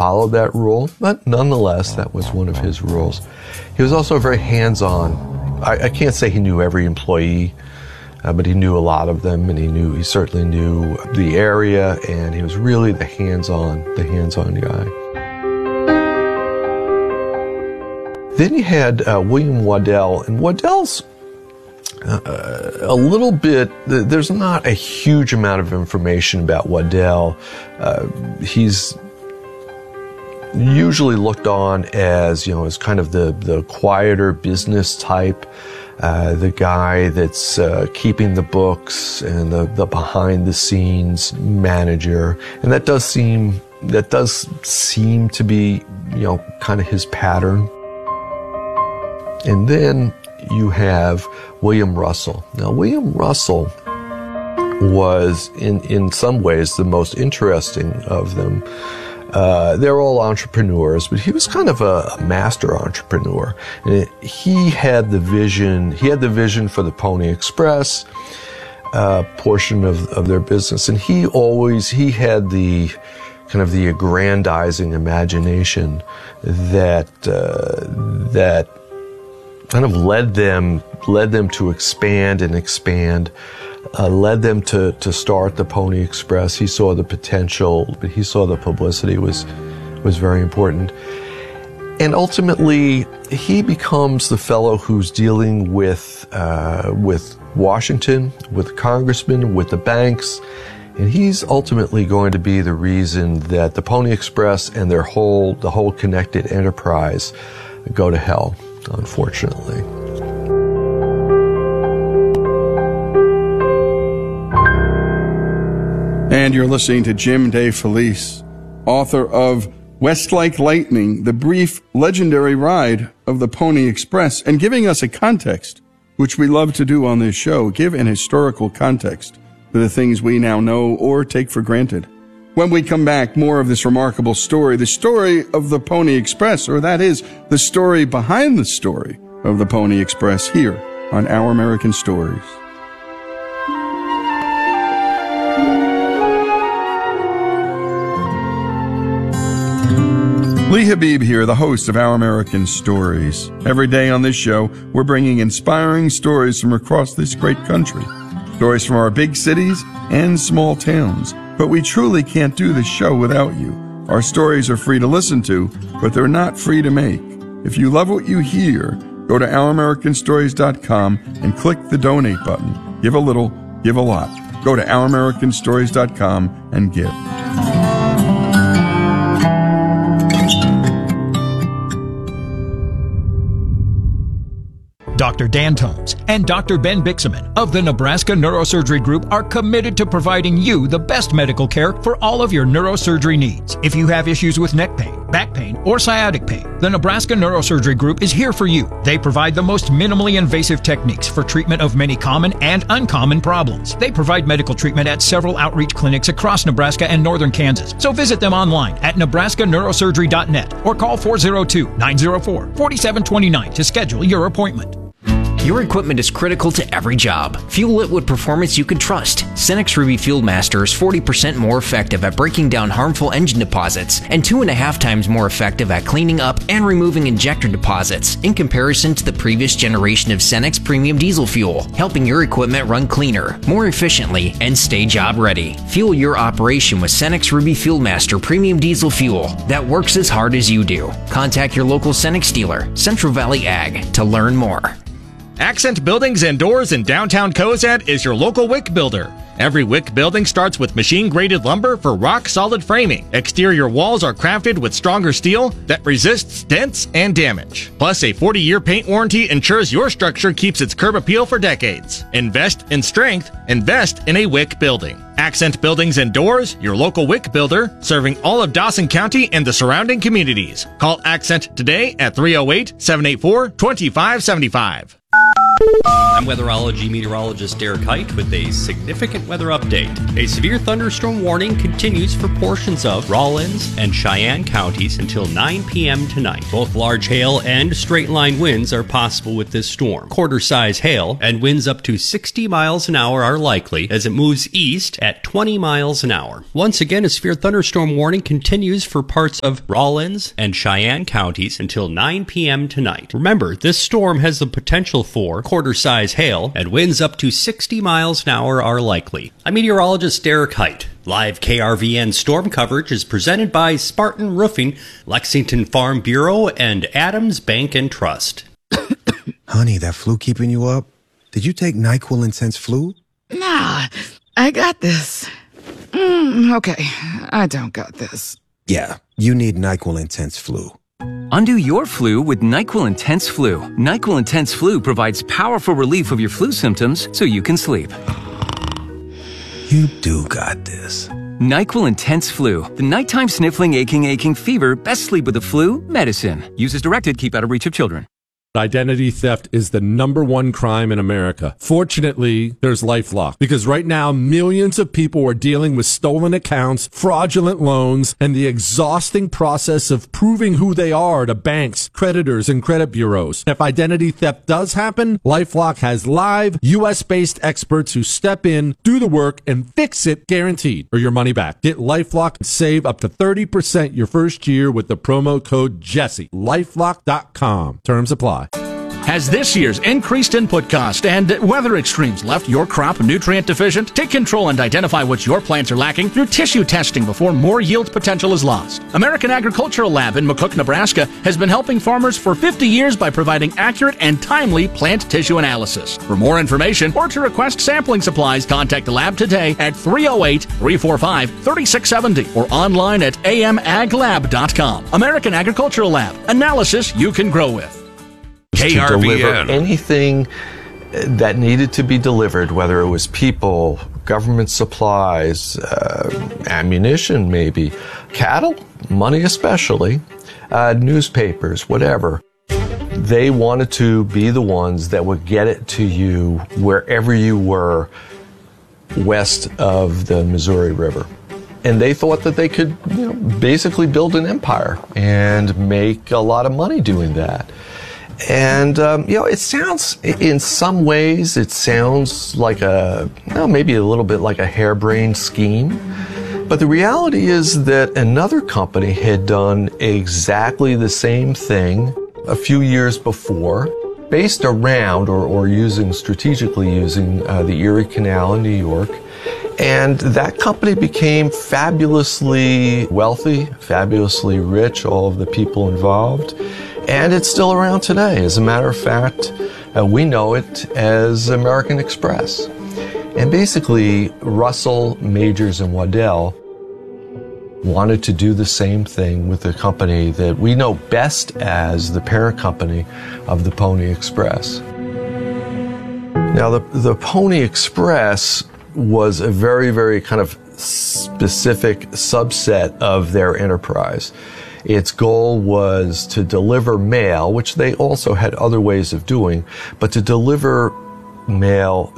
followed that rule, but nonetheless, that was one of his rules. He was also very hands-on. I can't say he knew every employee, but he knew a lot of them, and he certainly knew the area, and he was really the hands-on guy. Then you had William Waddell, and Waddell's a little bit, there's not a huge amount of information about Waddell. He's usually looked on as, as kind of the quieter business type, the guy that's keeping the books and the behind the scenes manager. And that does seem to be, kind of his pattern. And then you have William Russell. Now, William Russell was, in some ways, the most interesting of them. They're all entrepreneurs, but he was kind of a master entrepreneur. And he had the vision for the Pony Express portion of their business. And he had the kind of the aggrandizing imagination that kind of led them to expand, led them to start the Pony Express. He saw the potential, but he saw the publicity was very important. And ultimately, he becomes the fellow who's dealing with Washington, with congressmen, with the banks, and he's ultimately going to be the reason that the Pony Express and the whole connected enterprise go to hell, unfortunately. And you're listening to Jim DeFelice, author of Westlake Lightning, the brief, legendary ride of the Pony Express, and giving us a context, which we love to do on this show, give an historical context for the things we now know or take for granted. When we come back, more of this remarkable story, the story of the Pony Express, or that is, the story behind the story of the Pony Express, here on Our American Stories. Lee Habib here, the host of Our American Stories. Every day on this show, we're bringing inspiring stories from across this great country. Stories from our big cities and small towns. But we truly can't do this show without you. Our stories are free to listen to, but they're not free to make. If you love what you hear, go to OurAmericanStories.com and click the donate button. Give a little, give a lot. Go to OurAmericanStories.com and give. Dr. Dan Tomes and Dr. Ben Bixaman of the Nebraska Neurosurgery Group are committed to providing you the best medical care for all of your neurosurgery needs. If you have issues with neck pain, back pain, or sciatic pain, the Nebraska Neurosurgery Group is here for you. They provide the most minimally invasive techniques for treatment of many common and uncommon problems. They provide medical treatment at several outreach clinics across Nebraska and northern Kansas. So visit them online at nebraskaneurosurgery.net or call 402-904-4729 to schedule your appointment. Your equipment is critical to every job. Fuel it with performance you can trust. Cenex Ruby Fuel Master is 40% more effective at breaking down harmful engine deposits and 2.5 times more effective at cleaning up and removing injector deposits in comparison to the previous generation of Cenex Premium Diesel Fuel, helping your equipment run cleaner, more efficiently, and stay job ready. Fuel your operation with Cenex Ruby Fuel Master Premium Diesel Fuel that works as hard as you do. Contact your local Cenex dealer, Central Valley Ag, to learn more. Accent Buildings and Doors in downtown Cozad is your local WIC builder. Every WIC building starts with machine-graded lumber for rock-solid framing. Exterior walls are crafted with stronger steel that resists dents and damage. Plus, a 40-year paint warranty ensures your structure keeps its curb appeal for decades. Invest in strength. Invest in a WIC building. Accent Buildings and Doors, your local WIC builder, serving all of Dawson County and the surrounding communities. Call Accent today at 308-784-2575. I'm weatherology meteorologist Derek Height with a significant weather update. A severe thunderstorm warning continues for portions of Rawlins and Cheyenne counties until 9 p.m. tonight. Both large hail and straight-line winds are possible with this storm. Quarter-size hail and winds up to 60 miles an hour are likely as it moves east at 20 miles an hour. Once again, a severe thunderstorm warning continues for parts of Rawlins and Cheyenne counties until 9 p.m. tonight. Remember, this storm has the potential for quarter-size hail and winds up to 60 miles an hour are likely. I'm meteorologist Derek Height. Live KRVN storm coverage is presented by Spartan Roofing, Lexington Farm Bureau, and Adams Bank and Trust. Honey, that flu keeping you up? Did you take NyQuil Intense Flu? Nah, I got this. Okay, I don't got this. Yeah, you need NyQuil Intense Flu. Undo your flu with NyQuil Intense Flu. NyQuil Intense Flu provides powerful relief of your flu symptoms so you can sleep. You do got this. NyQuil Intense Flu. The nighttime sniffling, aching fever. Best sleep with the flu medicine. Use as directed. Keep out of reach of children. Identity theft is the #1 crime in America. Fortunately, there's LifeLock, because right now millions of people are dealing with stolen accounts, fraudulent loans, and the exhausting process of proving who they are to banks, creditors, and credit bureaus. If identity theft does happen, LifeLock has live US-based experts who step in, do the work, and fix it guaranteed, or your money back. Get LifeLock and save up to 30% your first year with the promo code Jesse. LifeLock.com. Terms apply. Has this year's increased input cost and weather extremes left your crop nutrient deficient? Take control and identify what your plants are lacking through tissue testing before more yield potential is lost. American Agricultural Lab in McCook, Nebraska has been helping farmers for 50 years by providing accurate and timely plant tissue analysis. For more information or to request sampling supplies, contact the lab today at 308-345-3670 or online at amaglab.com. American Agricultural Lab. Analysis you can grow with. To deliver anything that needed to be delivered, whether it was people, government supplies, ammunition maybe, cattle, money especially, newspapers, whatever. They wanted to be the ones that would get it to you wherever you were west of the Missouri River. And they thought that they could, basically build an empire and make a lot of money doing that. And, it sounds, in some ways, it sounds like maybe a little bit like a harebrained scheme. But the reality is that another company had done exactly the same thing a few years before, based around or strategically using the Erie Canal in New York. And that company became fabulously wealthy, fabulously rich, all of the people involved. And it's still around today. As a matter of fact, we know it as American Express. And basically, Russell, Majors, and Waddell wanted to do the same thing with the company that we know best as the parent company of the Pony Express. Now, the Pony Express was a very, very kind of specific subset of their enterprise. Its goal was to deliver mail, which they also had other ways of doing, but to deliver mail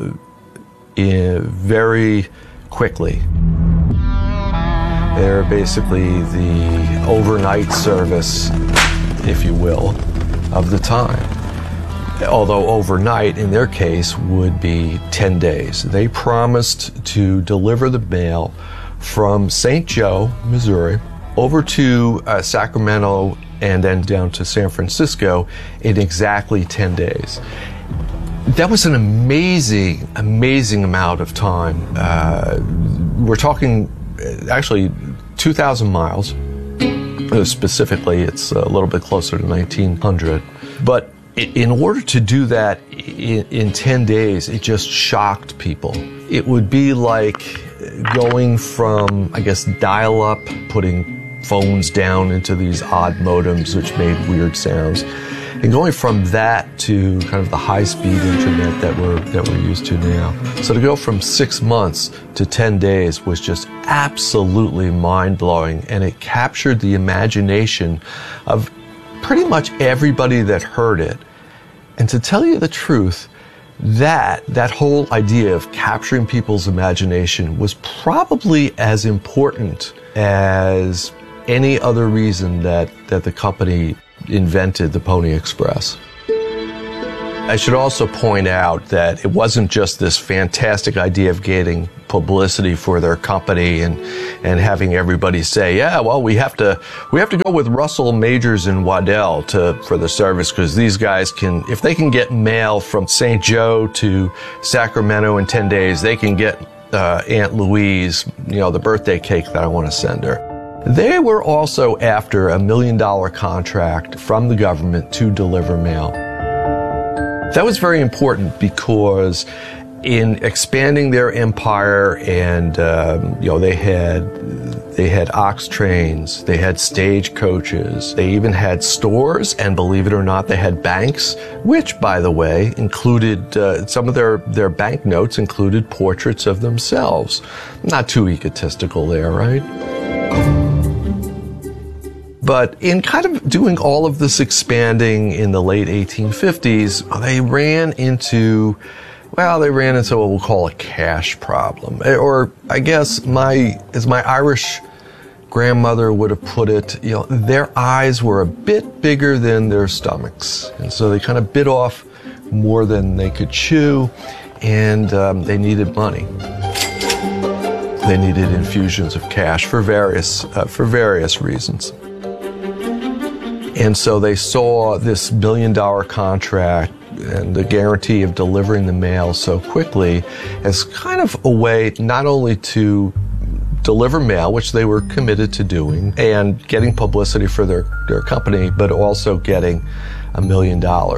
very quickly. They're basically the overnight service, if you will, of the time. Although overnight, in their case, would be 10 days. They promised to deliver the mail from St. Joe, Missouri, over to Sacramento and then down to San Francisco in exactly 10 days. That was an amazing, amazing amount of time. We're talking actually 2,000 miles. Specifically, it's a little bit closer to 1,900. But in order to do that in 10 days, it just shocked people. It would be like going from, dial-up, putting phones down into these odd modems which made weird sounds, and going from that to kind of the high-speed internet that we're used to now. So to go from 6 months to 10 days was just absolutely mind-blowing, and it captured the imagination of pretty much everybody that heard it. And to tell you the truth, that whole idea of capturing people's imagination was probably as important as any other reason that the company invented the Pony Express. I should also point out that it wasn't just this fantastic idea of getting publicity for their company and having everybody say, yeah, well, we have to go with Russell, Majors, and Waddell for the service, because these guys can, if they can get mail from St. Joe to Sacramento in 10 days, they can get Aunt Louise, the birthday cake that I want to send her. They were also after $1 million contract from the government to deliver mail. That was very important because in expanding their empire, and they had ox trains, they had stage coaches, they even had stores, and believe it or not, they had banks, which, by the way, included some of their banknotes included portraits of themselves. Not too egotistical there, right? But in kind of doing all of this expanding in the late 1850s, they ran into what we'll call a cash problem. Or I guess as my Irish grandmother would have put it, their eyes were a bit bigger than their stomachs. And so they kind of bit off more than they could chew, and they needed money. They needed infusions of cash for various reasons. And so they saw this $1 million contract and the guarantee of delivering the mail so quickly as kind of a way not only to deliver mail, which they were committed to doing, and getting publicity for their company, but also getting $1 million.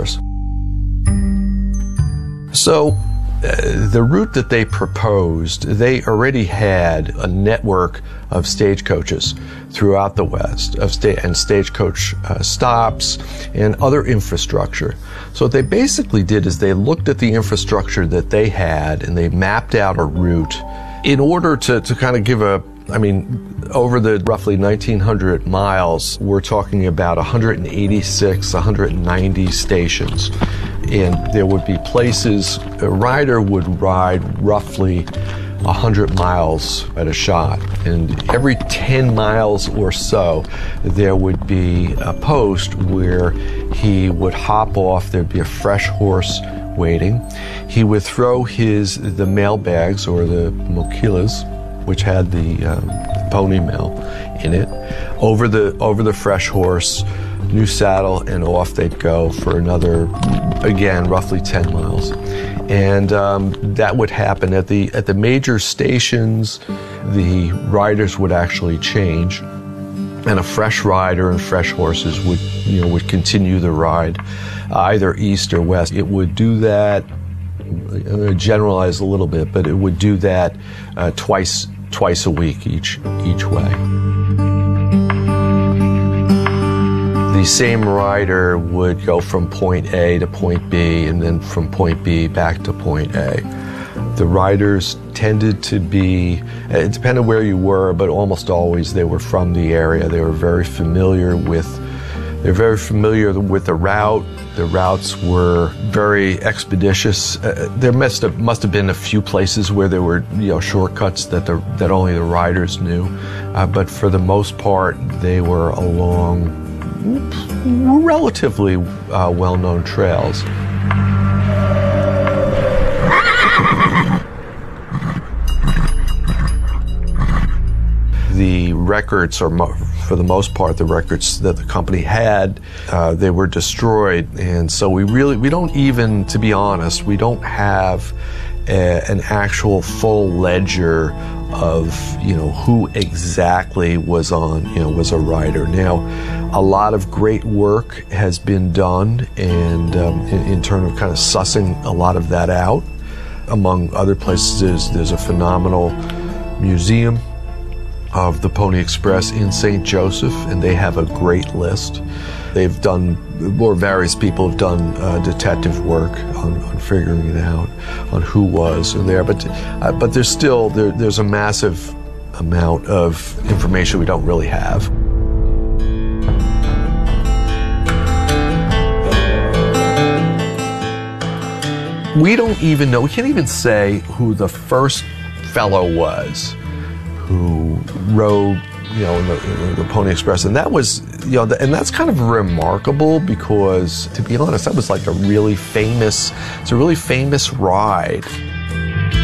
So the route that they proposed, they already had a network of stagecoaches throughout the West, and stagecoach stops and other infrastructure. So what they basically did is they looked at the infrastructure that they had and they mapped out a route in order to kind of give over the roughly 1,900 miles, we're talking about 186, 190 stations. And there would be places, a rider would ride roughly 100 miles at a shot. And every 10 miles or so, there would be a post where he would hop off. There'd be a fresh horse waiting. He would throw the mail bags, or the mochilas, which had the pony mail in it, over the fresh horse, new saddle, and off they'd go for another, again, roughly 10 miles. And that would happen at the major stations. The riders would actually change, and a fresh rider and fresh horses would continue the ride, either east or west. It would do that. I'm going to generalize a little bit, but it would do that twice a week each way. The same rider would go from point A to point B, and then from point B back to point A. The riders tended to be, it depended where you were, but almost always they were from the area. They were very familiar with the route. The routes were very expeditious. There must have been a few places where there were shortcuts that only the riders knew, but for the most part they were along relatively well-known trails. The records, or for the most part, the records that the company had, they were destroyed, and so we don't even, to be honest, we don't have an actual full ledger of who exactly was was a rider. Now, a lot of great work has been done, and in terms of kind of sussing a lot of that out. Among other places, there's a phenomenal museum of the Pony Express in St. Joseph, and they have a great list. They've done, or various people have done detective work on figuring it out, on who was there. But there's still, there's a massive amount of information we don't really have. We don't even know, we can't even say who the first fellow was who rode, in the Pony Express. And that was, and that's kind of remarkable because, to be honest, that was like it's a really famous ride.